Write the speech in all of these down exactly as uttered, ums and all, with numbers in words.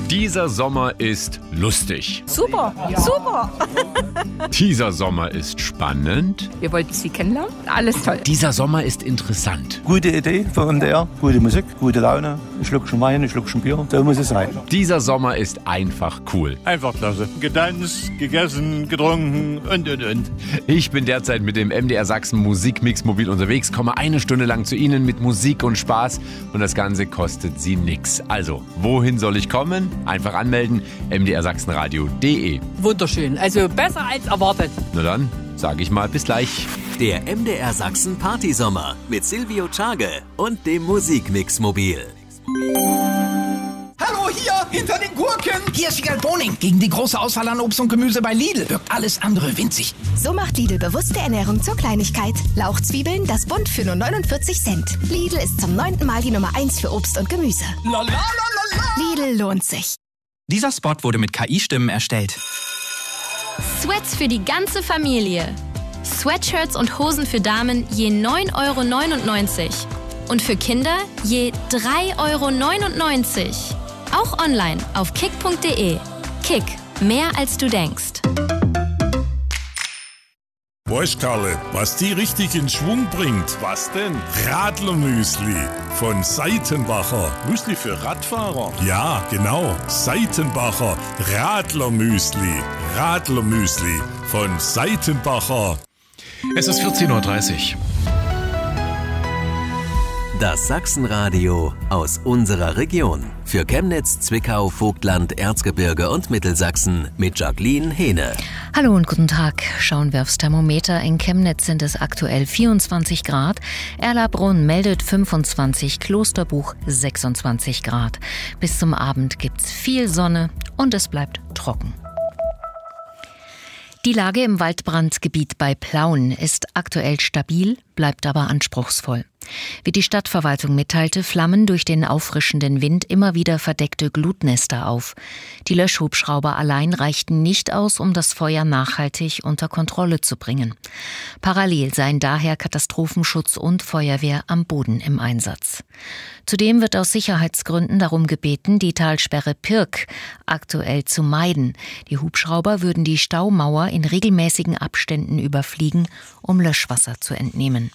Dieser Sommer ist lustig. Super, super. Dieser Sommer ist spannend. Wir wollten Sie kennenlernen. Alles toll. Dieser Sommer ist interessant. Gute Idee für M D R, gute Musik, gute Laune. Ein Schluckchen Wein, ein Schluckchen Bier, so muss es sein. Dieser Sommer ist einfach cool. Einfach klasse. Getanzt, gegessen, getrunken und, und, und. Ich bin derzeit mit dem M D R Sachsen Musikmix mobil unterwegs, komme eine Stunde lang zu Ihnen mit Musik und Spaß und das Ganze kostet Sie nix. Also, wohin soll ich kommen? Einfach anmelden, m d r sachsenradio punkt d e. Wunderschön. Also besser als erwartet. Na dann, sage ich mal, bis gleich. Der M D R Sachsen Partysommer mit Silvio Czage und dem Musikmix mobil. Hallo, hier, hinter den Gurken. Hier ist Wiegald Boning. Gegen die große Auswahl an Obst und Gemüse bei Lidl wirkt alles andere winzig. So macht Lidl bewusste Ernährung zur Kleinigkeit. Lauchzwiebeln, das Bund für nur neunundvierzig Cent. Lidl ist zum neunten Mal die Nummer eins für Obst und Gemüse. La, la, la, la, la. Lidl lohnt sich. Dieser Spot wurde mit K I-Stimmen erstellt. Sweats für die ganze Familie. Sweatshirts und Hosen für Damen je neun Euro neunundneunzig. Und für Kinder je drei Euro neunundneunzig. Auch online auf kick punkt de. Kick, mehr als du denkst. Weißt Karle, was die richtig in Schwung bringt? Was denn? Radlermüsli von Seitenbacher. Müsli für Radfahrer. Ja, genau. Seitenbacher Radlermüsli. Radlermüsli von Seitenbacher. Es ist vierzehn Uhr dreißig. Das Sachsenradio aus unserer Region. Für Chemnitz, Zwickau, Vogtland, Erzgebirge und Mittelsachsen mit Jacqueline Hehne. Hallo und guten Tag. Schauen wir aufs Thermometer. In Chemnitz sind es aktuell vierundzwanzig Grad. Erlabrunn meldet fünfundzwanzig, Klosterbuch sechsundzwanzig Grad. Bis zum Abend gibt's viel Sonne und es bleibt trocken. Die Lage im Waldbrandgebiet bei Plauen ist aktuell stabil, bleibt aber anspruchsvoll. Wie die Stadtverwaltung mitteilte, flammen durch den auffrischenden Wind immer wieder verdeckte Glutnester auf. Die Löschhubschrauber allein reichten nicht aus, um das Feuer nachhaltig unter Kontrolle zu bringen. Parallel seien daher Katastrophenschutz und Feuerwehr am Boden im Einsatz. Zudem wird aus Sicherheitsgründen darum gebeten, die Talsperre Pirk aktuell zu meiden. Die Hubschrauber würden die Staumauer in regelmäßigen Abständen überfliegen, um Löschwasser zu entnehmen.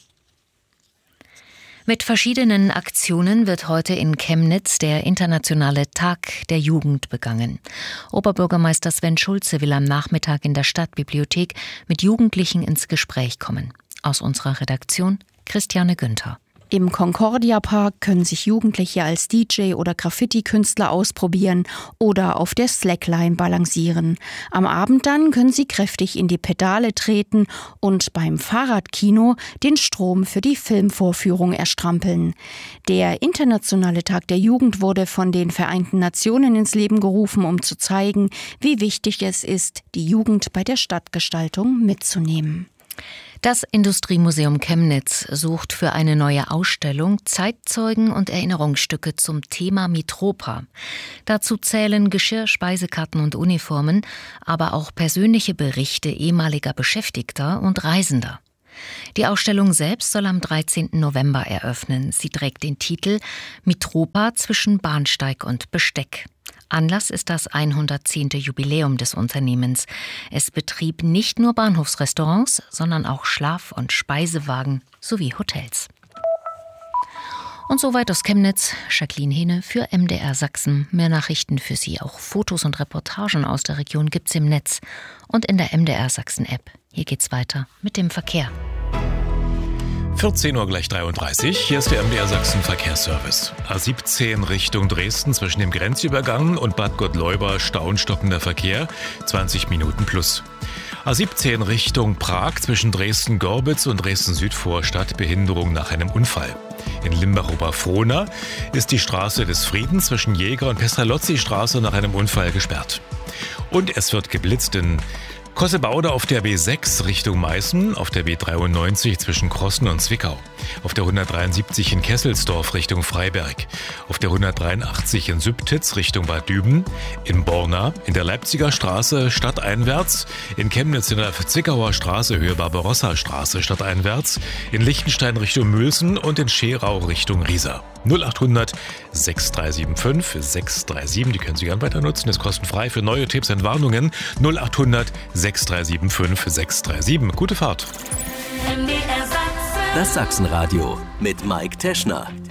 Mit verschiedenen Aktionen wird heute in Chemnitz der internationale Tag der Jugend begangen. Oberbürgermeister Sven Schulze will am Nachmittag in der Stadtbibliothek mit Jugendlichen ins Gespräch kommen. Aus unserer Redaktion Christiane Günther. Im Concordia Park können sich Jugendliche als D J oder Graffiti-Künstler ausprobieren oder auf der Slackline balancieren. Am Abend dann können sie kräftig in die Pedale treten und beim Fahrradkino den Strom für die Filmvorführung erstrampeln. Der Internationale Tag der Jugend wurde von den Vereinten Nationen ins Leben gerufen, um zu zeigen, wie wichtig es ist, die Jugend bei der Stadtgestaltung mitzunehmen. Das Industriemuseum Chemnitz sucht für eine neue Ausstellung Zeitzeugen und Erinnerungsstücke zum Thema Mitropa. Dazu zählen Geschirr, Speisekarten und Uniformen, aber auch persönliche Berichte ehemaliger Beschäftigter und Reisender. Die Ausstellung selbst soll am dreizehnten November eröffnen. Sie trägt den Titel Mitropa zwischen Bahnsteig und Besteck. Anlass ist das hundertzehnte Jubiläum des Unternehmens. Es betrieb nicht nur Bahnhofsrestaurants, sondern auch Schlaf- und Speisewagen sowie Hotels. Und soweit aus Chemnitz, Jacqueline Hehne für M D R Sachsen. Mehr Nachrichten für Sie, auch Fotos und Reportagen aus der Region gibt's im Netz und in der M D R Sachsen App. Hier geht's weiter mit dem Verkehr. vierzehn Uhr gleich dreiunddreißig, hier ist der M D R Sachsen Verkehrsservice. A siebzehn Richtung Dresden zwischen dem Grenzübergang und Bad Gottleuba stauenstockender Verkehr, zwanzig Minuten plus. A siebzehn Richtung Prag zwischen Dresden-Gorbitz und Dresden-Südvorstadt Behinderung nach einem Unfall. In Limbach-Oberfrohna ist die Straße des Friedens zwischen Jäger- und Pestalozzi-Straße nach einem Unfall gesperrt. Und es wird geblitzt in Kossebaude auf der B sechs Richtung Meißen, auf der B dreiundneunzig zwischen Krossen und Zwickau, auf der hundertdreiundsiebzig in Kesselsdorf Richtung Freiberg, auf der hundertdreiundachtzig in Sübtitz Richtung Bad Düben, in Borna, in der Leipziger Straße stadteinwärts, in Chemnitz in der Zwickauer Straße Höhe Barbarossa Straße stadteinwärts, in Lichtenstein Richtung Mülsen und in Scherau Richtung Riesa. null acht hundert sechs drei sieben fünf sechs drei sieben, die können Sie gerne weiter nutzen, ist kostenfrei. Für neue Tipps und Warnungen null acht hundert sechs drei sieben fünf sechs drei sieben. Gute Fahrt. Das Sachsenradio mit Mike Teschner.